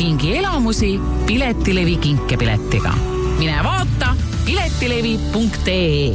Kingi elamusi Piletilevi kinkepiletiga. Mine vaata piletilevi.ee.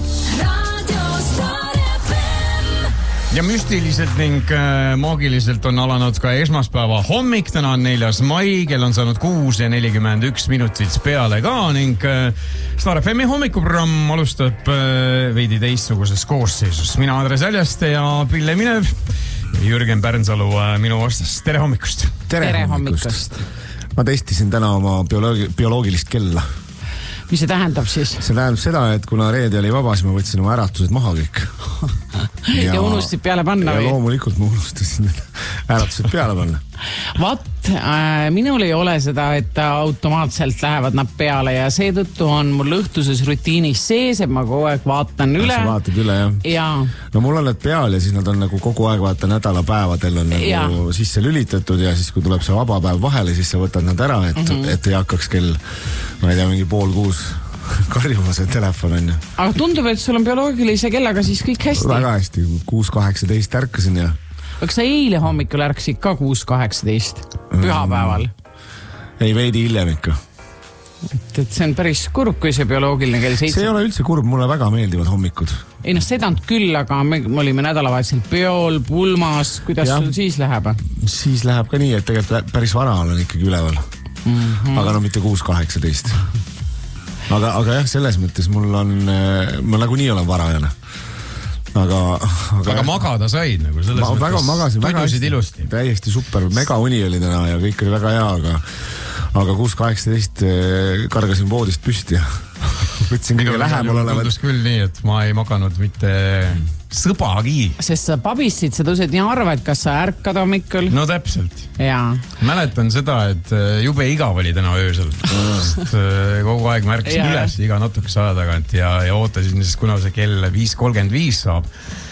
Ja müstiliselt ning maagiliselt on alanud ka esmaspäeva hommik. Täna on 4. mai, kell on saanud 6:41 peale ka ning Star FM'i hommikuprogramm alustab veidi teistsuguses koosseisus. Mina Andres Äljaste ja Pille Minev, Jürgen Pärnsalu minu vastas. Tere hommikust! Tere hommikust! Ma testisin täna oma bioloogilist kella. Mis see tähendab siis? See tähendab seda, et kuna reede oli vaba, siis ma võtsin oma äratused maha kõik. Ja unustasid peale panna või? Ja loomulikult ma unustasin äratused peale panna. Minul ei ole seda, et automaatselt lähevad nad peale ja seetõttu on mul õhtuses rutiinis sees, et ma kogu aeg vaatan üle. Sa vaatad üle, jah? Ja. No mul on need peal ja siis nad on nagu kogu aeg vaata nädalapäevadel on nagu sisse lülitatud ja siis kui tuleb see vaba päev vahele, siis sa võtad nad ära, et ei hakkaks kell, ma ei tea, mingi 5:30 karjuma see telefon on ju. Aga tundub, et sul on bioloogilise kellaga siis kõik hästi? Väga hästi, 6:18 ärkasin ja... Kas sa eile hommikul ärkasid ka 6:18 pühapäeval? Ei, veidi hiljem ikka. Et see on päris kurb, kui see bioloogiline kell 7. See ei ole üldse kurb, mulle väga meeldivad hommikud. Ei seda on küll, aga me olime nädalavahetusel peol, pulmas, kuidas sul siis läheb? Siis läheb ka nii, et tegelikult päris vara olen ikkagi üleval. Aga no mitte 6:18. Aga jah, selles mõttes ma nagunii olen varajane. Aga magada said nagu selles mõttes. Väga magasin, väga ilusti. Täiesti super, mega uni oli täna ja kõik oli väga hea, aga 6:18 kargasin voodist püsti ja võtsin kõige lähemal olevat. Tundus küll nii, et ma ei maganud mitte sõbagi. Sest sa pabissid, sa tõusid nii harva, et kas sa ärkad hommikul? No täpselt. Jaa. Mäletan seda, et jube igav oli täna öösel. Kogu aeg märkasin üles iga natukese aja tagant ja ootasin, sest kuna see kell 5:35 saab.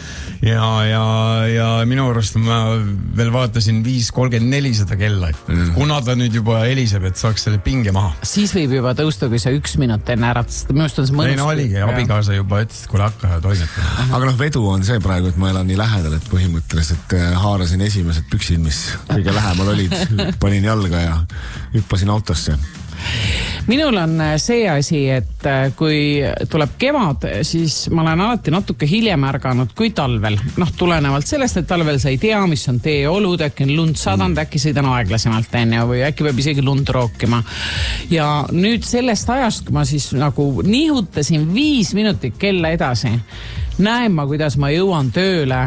Ja minu arust ma veel vaatasin 5:34 seda kella, et kuna ta nüüd juba heliseb, et saaks selle pinge maha. Siis võib juba tõusta, kui sa 1 minut enne äratast. Minu arust on see mõnus. Ei, no oligi, abikaasa juba ütles, kui hakka toimetada. Aga vedu on see praegu, et ma elan nii lähedal, et põhimõtteliselt haarasin esimesed püksid, mis kõige lähemal olid, panin jalga ja hüppasin autosse. Minul on see asi, et kui tuleb kevad, siis ma olen alati natuke hiljem ärganud kui talvel. Tulenevalt sellest, et talvel sa ei tea, mis on teeolud, äkki on lund sadanud, äkki sõidan aeglasemalt enne või äkki peab isegi lund rookima. Ja nüüd sellest ajast, kui ma siis nagu nihutasin 5 minutit kella edasi, näen ma, kuidas ma jõuan tööle,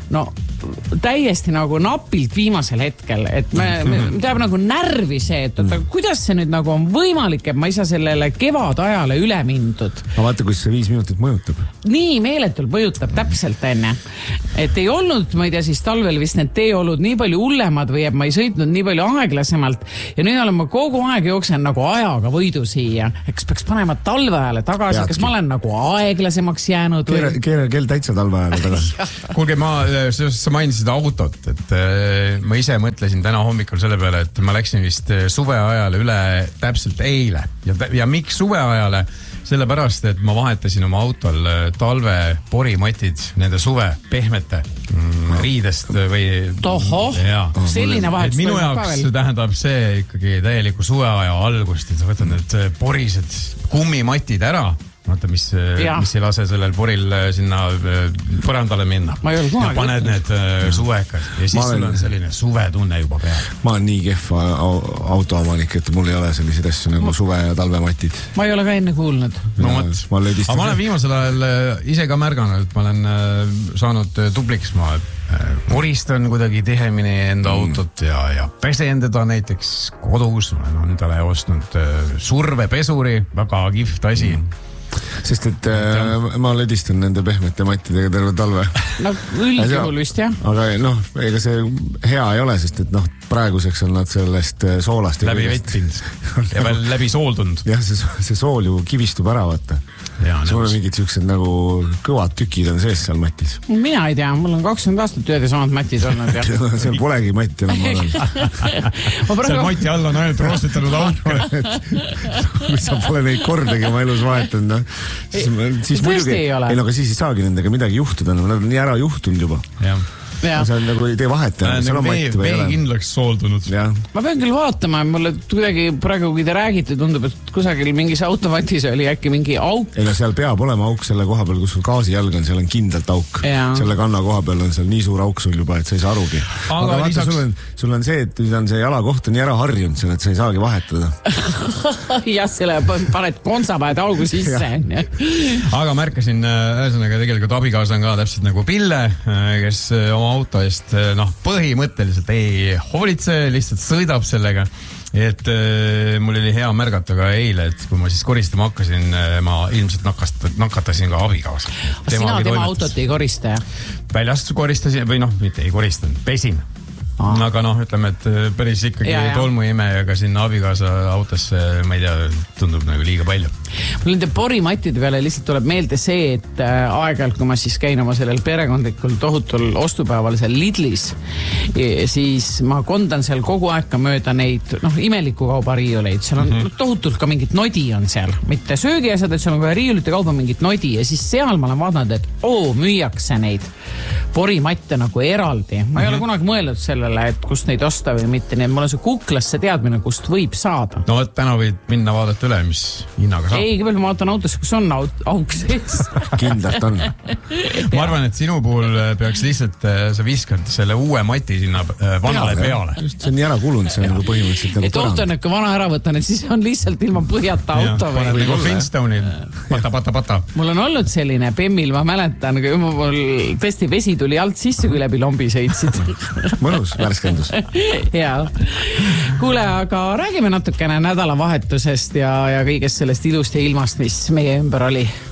täiesti nagu napilt viimasel hetkel, et me teab nagu närvi see, et kuidas see nüüd nagu on võimalik, et ma ei saa sellele kevadajale üle mindud. Ma vaata, kus see 5 minutit mõjutab. Nii meeletult mõjutab täpselt enne. Et ei olnud, ma ei tea, siis talvel vist need teeolud nii palju hullemad või et ma ei sõitnud nii palju aeglasemalt ja nüüd olen ma kogu aeg jooksen nagu ajaga võidu siia. Eks peaks panema talveajale tagasi, kas ma olen nagu aeglasemaks jäänud või? Keera kell täitsa talveajale tagasi. Kuulge, sa mainisid autot, et ma ise mõtlesin täna hommikul selle peale, et ma läksin vist suveajale üle täpselt eile ja miks suveajale? Sellepärast, et ma vahetasin oma autol talve porimatid nende suve pehmete riidest või... Toho, selline vahetus. Minu jaoks tähendab see ikkagi täieliku suveaja algust, et sa võtad need porised kummimatid ära. Vaata, mis ei lase sellel poril sinna põrandale minna. Ja paned need suvekad ja siis sul on selline suvetunne juba peal. Ma olen nii kehva autoomanik, et mul ei ole selliseid asju nagu suve- ja talvematid. Ma ei ole ka enne kuulnud. Aga ma olen viimasel ajal ise ka märganud, et ma olen saanud tubliks. Ma koristan kuidagi tihemini enda autot ja pesen teda näiteks kodus. Ma olen endale ostnud survepesuri, väga kihvt asi. Sest et ma ledistan nende pehmete mattidega terve talve. Üldjuhul vist, jah. Aga ega see hea ei ole, sest et praeguseks on nad sellest soolast läbi vettinud ja veel läbi sooldunud. Jah, see sool ju kivistub ära, vaata. Sul on mingid siuksed nagu kõvad tükid on sees seal matis. Mina ei tea, mul on 20 aastat tööd ja samad matid olnud. Seal polegi matti enam ma olen. Seal mati all on ainult roostutanud auto. Kui sa pole neid kordagi oma elus vahetanud, siis muidugi. Ei, aga siis ei saagi nendega midagi juhtuda, nad on nii ära juhtunud juba. see on nagu ei tee vahet. Veekindlaks sooldunud. Ma pean küll vaatama, mulle kuidagi praegu, kui te räägite, tundub, et kusagil mingis automatis oli äkki mingi auk. Ei no seal peab olema auk selle koha peal, kus sul gaasijalg on, seal on kindlalt auk. Selle kanna koha peal on seal nii suur auk sul juba, et sa ei saa arugi. Aga vaata, sul on see, et on see jalakoht on nii ära harjunud seal, et sa ei saagi vahetada. Jah, selle paned kontsapäed augu sisse. Aga märkasin, ühesõnaga tegelikult abikaasa on ka täpselt nagu Pille, kes oma auto eest põhimõtteliselt ei hoolitse, lihtsalt sõidab sellega. Et mul oli hea märgata ka eile, et kui ma siis koristama hakkasin, ma ilmselt nakatasin ka abikaasa. Sina tema autot ei korista, jah? Väljast koristasin, või mitte ei koristanud, pesin. Aga ütleme, et päris ikkagi tolmuimejaga sinna abikaasa autosse, ma ei tea, tundub nagu liiga palju. Mul nende porimatide peale lihtsalt tuleb meelde see, et aeg-ajalt, kui ma siis käin oma sellel perekondlikul tohutul ostupäeval seal Lidlis, siis ma kondan seal kogu aeg ka mööda neid imeliku kauba riiuleid. Seal on tohutult ka mingit nodi on seal. Mitte söögiasjad, et seal on ka riiulite kauba mingit nodi ja siis seal ma olen vaadanud, et müüakse neid porimatte nagu eraldi. Ma ei ole kunagi mõelnud sellele, et kust neid osta või mitte. Nii et mul on see kuklasse teadmine, kust võib saada. No täna võid minna vaadata üle, mis hinnaga saab. Ei, kõigepealt ma vaatan autosse, kus on auk sees. Kindlalt on. Ma arvan, et sinu puhul peaks lihtsalt sa viskad selle uue mati sinna vanale peale. Just, see on nii ära kulunud, see on nagu põhimõtteliselt nagu et oht on, et kui vana ära võtan, et siis on lihtsalt ilma põhjata auto või. Nagu Flintstone'id, pata. Mul on olnud selline Bemmil, ma mäletan, kui mul tõesti vesi tuli alt sisse, kui läbi lombi sõitsid. Mõnus värskendus. Jaa. Kuule, aga räägime natukene nädalavahetusest ja kõigest sellest ilust ja ilmast, mis meie ümber oli.